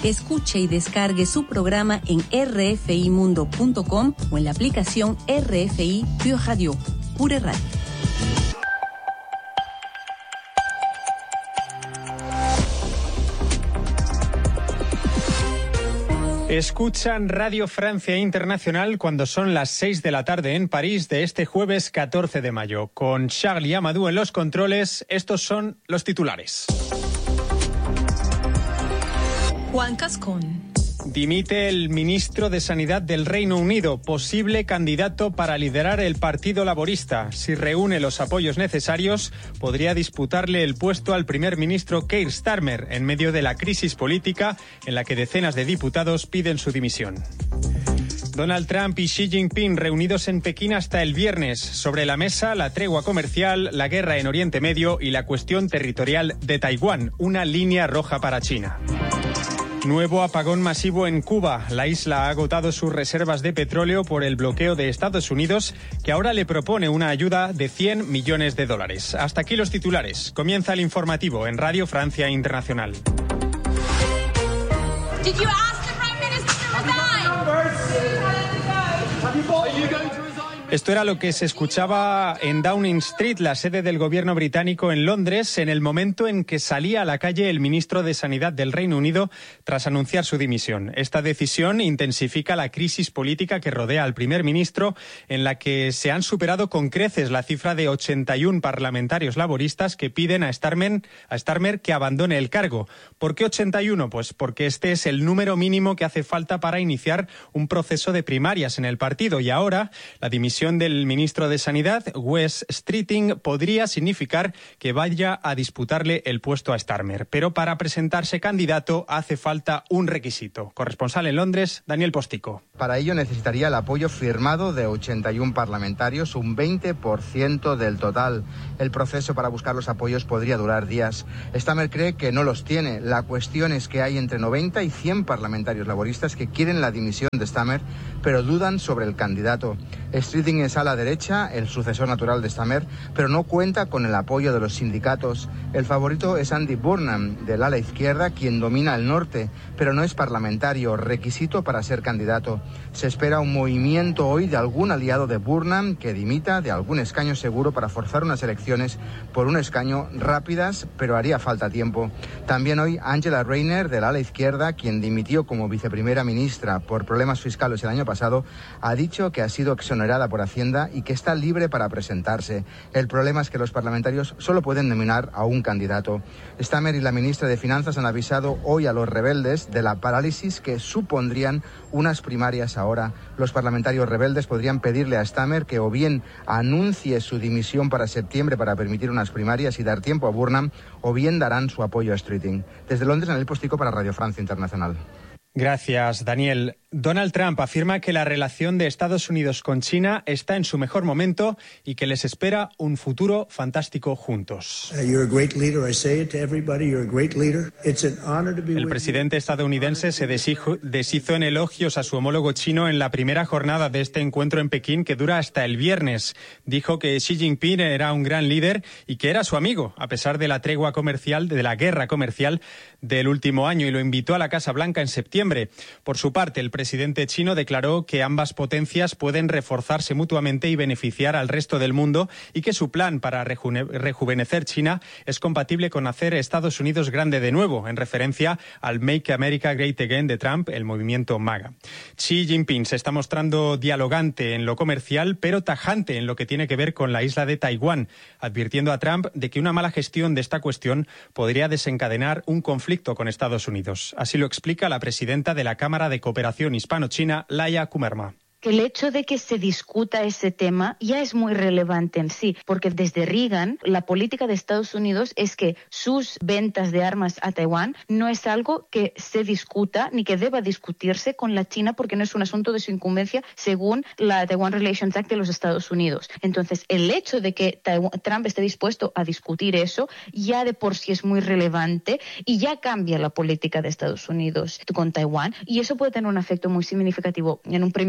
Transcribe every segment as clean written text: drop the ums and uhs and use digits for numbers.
Escuche y descargue su programa en rfimundo.com o en la aplicación RFI Pure Radio. Pure Radio. Escuchan Radio Francia Internacional cuando son las 6 de la tarde en París de este jueves 14 de mayo. Con Charlie Amadou en los controles, estos son los titulares. Juan Cascón. Dimite el ministro de Sanidad del Reino Unido, posible candidato para liderar el Partido Laborista. Si reúne los apoyos necesarios, podría disputarle el puesto al primer ministro Keir Starmer en medio de la crisis política en la que decenas de diputados piden su dimisión. Donald Trump y Xi Jinping reunidos en Pekín hasta el viernes. Sobre la mesa, la tregua comercial, la guerra en Oriente Medio y la cuestión territorial de Taiwán, una línea roja para China. Nuevo apagón masivo en Cuba. La isla ha agotado sus reservas de petróleo por el bloqueo de Estados Unidos, que ahora le propone una ayuda de $100 millones. Hasta aquí los titulares. Comienza el informativo en Radio Francia Internacional. Esto era lo que se escuchaba en Downing Street, la sede del gobierno británico en Londres, en el momento en que salía a la calle el ministro de Sanidad del Reino Unido tras anunciar su dimisión. Esta decisión intensifica la crisis política que rodea al primer ministro, en la que se han superado con creces la cifra de 81 parlamentarios laboristas que piden a Starmer que abandone el cargo. ¿Por qué 81? Pues porque este es el número mínimo que hace falta para iniciar un proceso de primarias en el partido, y ahora la dimisión del ministro de Sanidad, Wes Streeting, podría significar que vaya a disputarle el puesto a Starmer. Pero para presentarse candidato hace falta un requisito. Corresponsal en Londres, Daniel Postico. Para ello necesitaría el apoyo firmado de 81 parlamentarios, un 20% del total. El proceso para buscar los apoyos podría durar días. Starmer cree que no los tiene. La cuestión es que hay entre 90 y 100 parlamentarios laboristas que quieren la dimisión de Starmer, pero dudan sobre el candidato. Streeting es a la derecha, el sucesor natural de Starmer, pero no cuenta con el apoyo de los sindicatos. El favorito es Andy Burnham, del ala izquierda, quien domina el norte, pero no es parlamentario, requisito para ser candidato. Se espera un movimiento hoy de algún aliado de Burnham que dimita de algún escaño seguro para forzar unas elecciones por un escaño rápidas, pero haría falta tiempo. También hoy Angela Rayner, del ala izquierda, quien dimitió como viceprimera ministra por problemas fiscales el año pasado, ha dicho que ha sido exonerada por Hacienda y que está libre para presentarse. El problema es que los parlamentarios solo pueden nominar a un candidato. Starmer y la ministra de Finanzas han avisado hoy a los rebeldes de la parálisis que supondrían unas primarias ahora. Los parlamentarios rebeldes podrían pedirle a Starmer que o bien anuncie su dimisión para septiembre para permitir unas primarias y dar tiempo a Burnham, o bien darán su apoyo a Streeting. Desde Londres, Daniel Postico para Radio Francia Internacional. Gracias, Daniel. Donald Trump afirma que la relación de Estados Unidos con China está en su mejor momento y que les espera un futuro fantástico juntos. El presidente estadounidense se deshizo en elogios a su homólogo chino en la primera jornada de este encuentro en Pekín, que dura hasta el viernes. Dijo que Xi Jinping era un gran líder y que era su amigo, a pesar de la tregua comercial, de la guerra comercial del último año, y lo invitó a la Casa Blanca en septiembre. Por su parte, el presidente chino declaró que ambas potencias pueden reforzarse mutuamente y beneficiar al resto del mundo, y que su plan para rejuvenecer China es compatible con hacer Estados Unidos grande de nuevo, en referencia al Make America Great Again de Trump, el movimiento MAGA. Xi Jinping se está mostrando dialogante en lo comercial, pero tajante en lo que tiene que ver con la isla de Taiwán, advirtiendo a Trump de que una mala gestión de esta cuestión podría desencadenar un conflicto con Estados Unidos. Así lo explica la presidenta de la Cámara de Cooperación Hispano-China, Laia Kumerma. El hecho de que se discuta ese tema ya es muy relevante en sí, porque desde Reagan la política de Estados Unidos es que sus ventas de armas a Taiwán no es algo que se discuta ni que deba discutirse con la China, porque no es un asunto de su incumbencia según la Taiwan Relations Act de los Estados Unidos. Entonces, el hecho de que Trump esté dispuesto a discutir eso ya de por sí es muy relevante y ya cambia la política de Estados Unidos con Taiwán, y eso puede tener un efecto muy significativo en un primer plano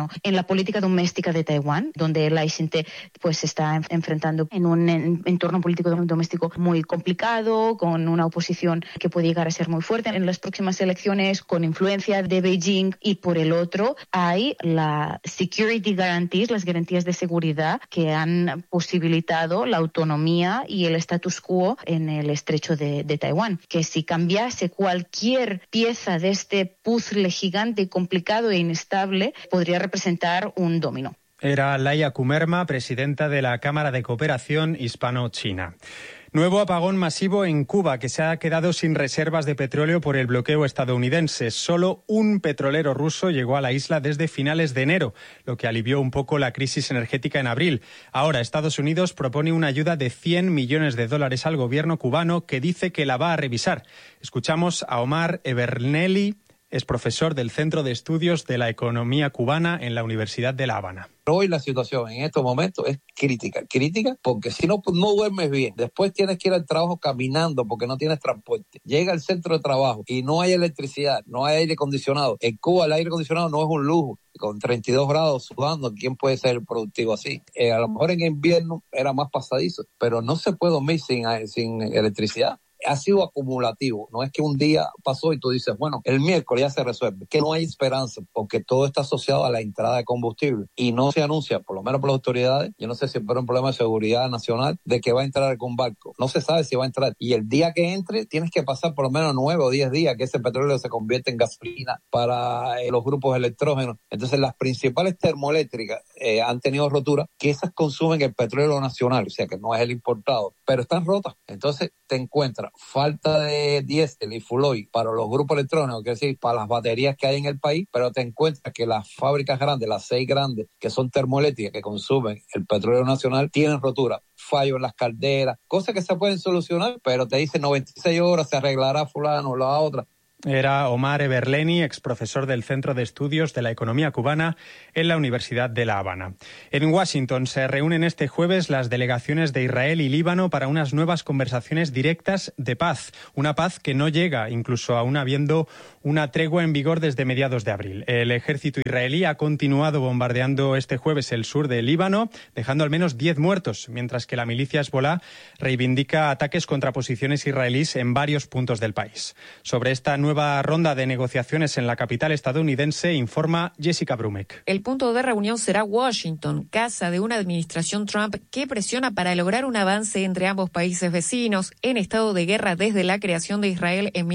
en la política doméstica de Taiwán, donde Lai Ching-te pues se está enfrentando en un entorno político doméstico muy complicado, con una oposición que puede llegar a ser muy fuerte en las próximas elecciones, con influencia de Beijing, y por el otro hay la security guarantees, las garantías de seguridad que han posibilitado la autonomía y el status quo en el estrecho de Taiwán, que si cambiase cualquier pieza de este puzzle gigante, complicado e inestable, podría representar un dominó. Era Laia Kumerma, presidenta de la Cámara de Cooperación Hispano-China. Nuevo apagón masivo en Cuba, que se ha quedado sin reservas de petróleo por el bloqueo estadounidense. Solo un petrolero ruso llegó a la isla desde finales de enero, lo que alivió un poco la crisis energética en abril. Ahora Estados Unidos propone una ayuda de $100 millones al gobierno cubano, que dice que la va a revisar. Escuchamos a Omar Evernelli, es profesor del Centro de Estudios de la Economía Cubana en la Universidad de La Habana. Hoy la situación en estos momentos es crítica porque si no duermes bien, después tienes que ir al trabajo caminando porque no tienes transporte, llega al centro de trabajo y no hay electricidad, no hay aire acondicionado. En Cuba el aire acondicionado no es un lujo, con 32 grados sudando, ¿quién puede ser productivo así? A lo mejor en invierno era más pasadizo, pero no se puede dormir sin electricidad. Ha sido acumulativo, no es que un día pasó y tú dices, bueno, el miércoles ya se resuelve, que no hay esperanza, porque todo está asociado a la entrada de combustible y no se anuncia, por lo menos por las autoridades, yo no sé si es por un problema de seguridad nacional, de que va a entrar algún barco, no se sabe si va a entrar, y el día que entre tienes que pasar por lo menos 9 o 10 días que ese petróleo se convierte en gasolina para los grupos electrógenos. Entonces las principales termoeléctricas han tenido roturas, que esas consumen el petróleo nacional, o sea que no es el importado, pero están rotas. Entonces te encuentras falta de diésel y full oil para los grupos electrónicos, es decir, para las baterías que hay en el país, pero te encuentras que las fábricas grandes, las 6 grandes, que son termoeléctricas, que consumen el petróleo nacional, tienen rotura, fallos en las calderas, cosas que se pueden solucionar, pero te dicen 96 horas, se arreglará fulano o la otra. Era Omar Everleni, exprofesor del Centro de Estudios de la Economía Cubana en la Universidad de La Habana. En Washington se reúnen este jueves las delegaciones de Israel y Líbano para unas nuevas conversaciones directas de paz. Una paz que no llega, incluso aún habiendo una tregua en vigor desde mediados de abril. El ejército israelí ha continuado bombardeando este jueves el sur de Líbano, dejando al menos 10 muertos, mientras que la milicia Hezbollah reivindica ataques contra posiciones israelíes en varios puntos del país. Sobre esta nueva ronda de negociaciones en la capital estadounidense, informa Jessica Brumek. El punto de reunión será Washington, casa de una administración Trump que presiona para lograr un avance entre ambos países vecinos en estado de guerra desde la creación de Israel en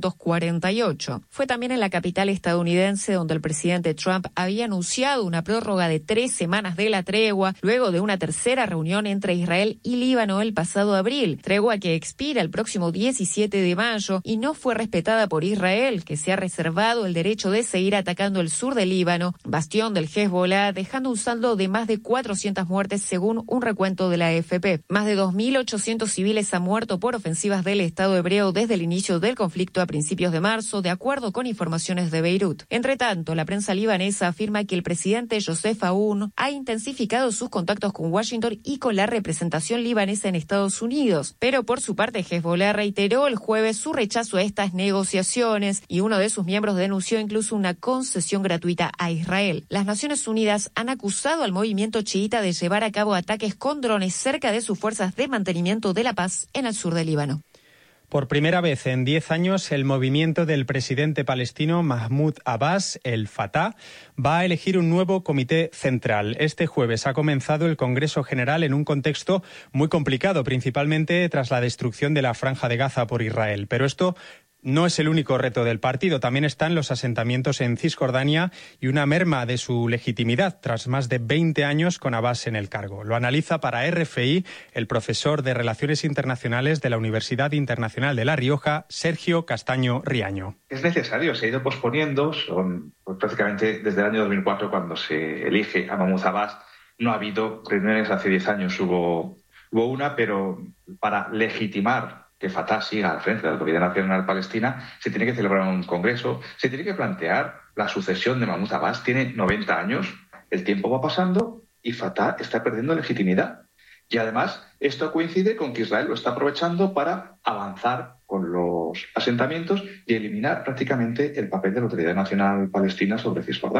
1948. Fue también en la capital estadounidense donde el presidente Trump había anunciado una prórroga de 3 semanas de la tregua, luego de una tercera reunión entre Israel y Líbano el pasado abril, tregua que expira el próximo 17 de mayo y no fue respetada por Israel, que se ha reservado el derecho de seguir atacando el sur del Líbano, bastión del Hezbollah, dejando un saldo de más de 400 muertes según un recuento de la AFP. Más de 2.800 civiles han muerto por ofensivas del Estado hebreo desde el inicio del conflicto a principios de marzo, de acuerdo con informaciones de Beirut. Entre tanto, la prensa libanesa afirma que el presidente Joseph Aoun ha intensificado sus contactos con Washington y con la representación libanesa en Estados Unidos, pero por su parte Hezbollah reiteró el jueves su rechazo a estas negociaciones y uno de sus miembros denunció incluso una concesión gratuita a Israel. Las Naciones Unidas han acusado al movimiento chiita de llevar a cabo ataques con drones cerca de sus fuerzas de mantenimiento de la paz en el sur del Líbano. Por primera vez en 10 años, el movimiento del presidente palestino Mahmoud Abbas, el Fatah, va a elegir un nuevo comité central. Este jueves ha comenzado el Congreso General en un contexto muy complicado, principalmente tras la destrucción de la Franja de Gaza por Israel. Pero esto no es el único reto del partido. También están los asentamientos en Cisjordania y una merma de su legitimidad tras más de 20 años con Abbas en el cargo. Lo analiza para RFI el profesor de Relaciones Internacionales de la Universidad Internacional de La Rioja, Sergio Castaño Riaño. Es necesario, se ha ido posponiendo, prácticamente desde el año 2004 cuando se elige a Mahmoud Abbas. No ha habido reuniones, hace 10 años hubo una, pero para legitimar que Fatah siga al frente de la Autoridad Nacional Palestina, se tiene que celebrar un congreso, se tiene que plantear la sucesión de Mahmoud Abbas. Tiene 90 años, el tiempo va pasando y Fatah está perdiendo legitimidad. Y además, esto coincide con que Israel lo está aprovechando para avanzar con los asentamientos y eliminar prácticamente el papel de la Autoridad Nacional Palestina sobre Cisjordania.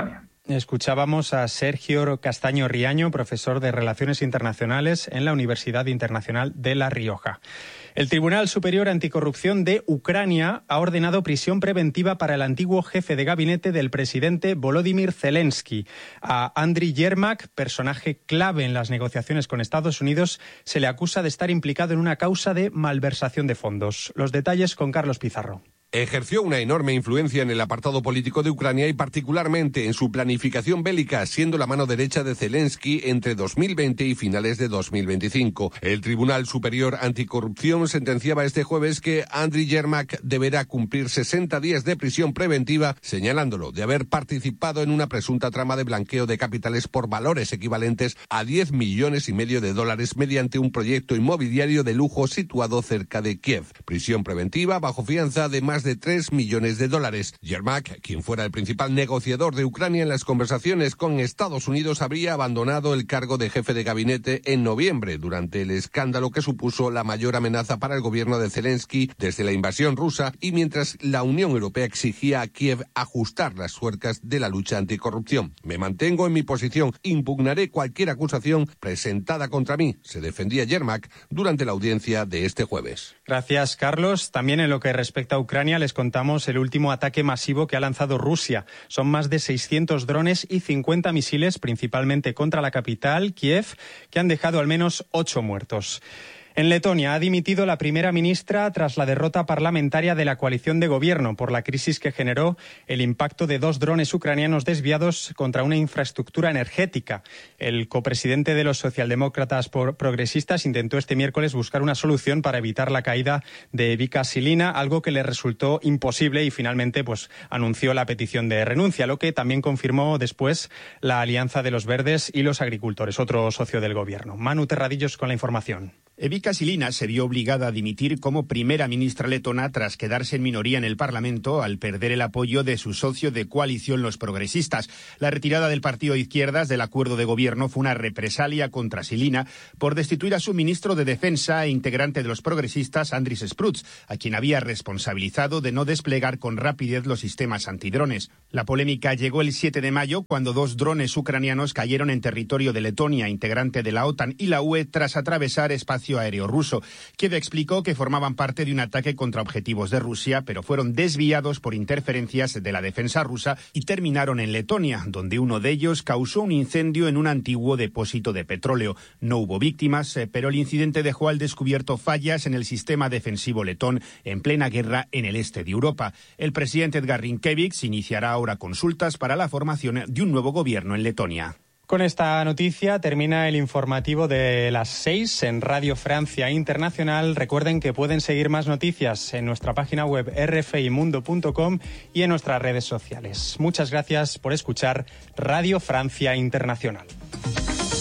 Escuchábamos a Sergio Castaño Riaño, profesor de Relaciones Internacionales en la Universidad Internacional de La Rioja. El Tribunal Superior Anticorrupción de Ucrania ha ordenado prisión preventiva para el antiguo jefe de gabinete del presidente Volodymyr Zelensky. A Andriy Yermak, personaje clave en las negociaciones con Estados Unidos, se le acusa de estar implicado en una causa de malversación de fondos. Los detalles con Carlos Pizarro. Ejerció una enorme influencia en el apartado político de Ucrania y particularmente en su planificación bélica, siendo la mano derecha de Zelensky entre 2020 y finales de 2025. El Tribunal Superior Anticorrupción sentenciaba este jueves que Andriy Yermak deberá cumplir 60 días de prisión preventiva, señalándolo de haber participado en una presunta trama de blanqueo de capitales por valores equivalentes a 10,5 millones de dólares mediante un proyecto inmobiliario de lujo situado cerca de Kiev. Prisión preventiva bajo fianza de más de 3 millones de dólares. Yermak, quien fuera el principal negociador de Ucrania en las conversaciones con Estados Unidos, habría abandonado el cargo de jefe de gabinete en noviembre, durante el escándalo que supuso la mayor amenaza para el gobierno de Zelensky desde la invasión rusa y mientras la Unión Europea exigía a Kiev ajustar las tuercas de la lucha anticorrupción. Me mantengo en mi posición, impugnaré cualquier acusación presentada contra mí, se defendía Yermak durante la audiencia de este jueves. Gracias, Carlos. También en lo que respecta a Ucrania, les contamos el último ataque masivo que ha lanzado Rusia. Son más de 600 drones y 50 misiles, principalmente contra la capital, Kiev, que han dejado al menos 8 muertos. En Letonia ha dimitido la primera ministra tras la derrota parlamentaria de la coalición de gobierno por la crisis que generó el impacto de 2 drones ucranianos desviados contra una infraestructura energética. El copresidente de los socialdemócratas progresistas intentó este miércoles buscar una solución para evitar la caída de Vika Silina, algo que le resultó imposible y finalmente anunció la petición de renuncia, lo que también confirmó después la Alianza de los Verdes y los Agricultores, otro socio del gobierno. Manu Terradillos con la información. Vika Silina se vio obligada a dimitir como primera ministra letona tras quedarse en minoría en el Parlamento al perder el apoyo de su socio de coalición, los progresistas. La retirada del partido de izquierdas del acuerdo de gobierno fue una represalia contra Silina por destituir a su ministro de Defensa e integrante de los progresistas, Andris Spruds, a quien había responsabilizado de no desplegar con rapidez los sistemas antidrones. La polémica llegó el 7 de mayo cuando 2 drones ucranianos cayeron en territorio de Letonia, integrante de la OTAN y la UE, tras atravesar espacio aéreo ruso. Kiev explicó que formaban parte de un ataque contra objetivos de Rusia, pero fueron desviados por interferencias de la defensa rusa y terminaron en Letonia, donde uno de ellos causó un incendio en un antiguo depósito de petróleo. No hubo víctimas, pero el incidente dejó al descubierto fallas en el sistema defensivo letón en plena guerra en el este de Europa. El presidente Edgar Rinkēvičs iniciará ahora consultas para la formación de un nuevo gobierno en Letonia. Con esta noticia termina el informativo de las 6 en Radio Francia Internacional. Recuerden que pueden seguir más noticias en nuestra página web rfimundo.com y en nuestras redes sociales. Muchas gracias por escuchar Radio Francia Internacional.